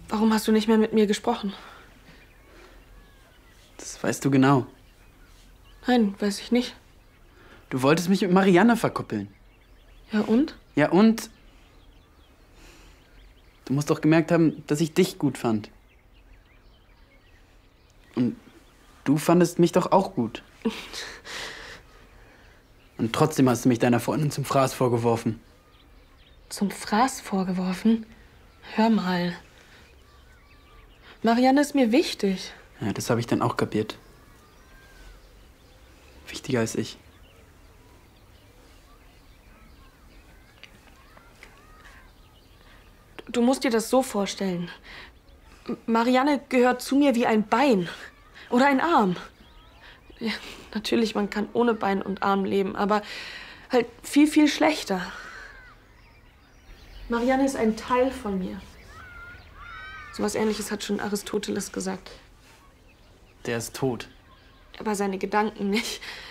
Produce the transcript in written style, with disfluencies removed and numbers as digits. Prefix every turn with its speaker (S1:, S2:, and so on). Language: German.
S1: Warum hast du nicht mehr mit mir gesprochen?
S2: Das weißt du genau.
S1: Nein, weiß ich nicht.
S2: Du wolltest mich mit Marianne verkuppeln.
S1: Ja, und?
S2: Ja, und? Du musst doch gemerkt haben, dass ich dich gut fand. Und du fandest mich doch auch gut. Und trotzdem hast du mich deiner Freundin zum Fraß vorgeworfen.
S1: Zum Fraß vorgeworfen? Hör mal. Marianne ist mir wichtig.
S2: Ja, das habe ich dann auch kapiert. Wichtiger als ich.
S1: Du musst dir das so vorstellen. Marianne gehört zu mir wie ein Bein oder ein Arm. Ja, natürlich, man kann ohne Bein und Arm leben, aber halt viel, viel schlechter. Marianne ist ein Teil von mir. So was Ähnliches hat schon Aristoteles gesagt.
S2: Der ist tot.
S1: Aber seine Gedanken nicht.